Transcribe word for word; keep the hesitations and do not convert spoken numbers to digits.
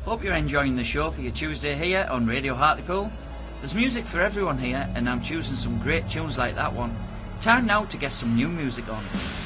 Hope you're enjoying the show for your Tuesday here on Radio Hartlepool. There's music for everyone here, and I'm choosing some great tunes like that one. Time now to get some new music on.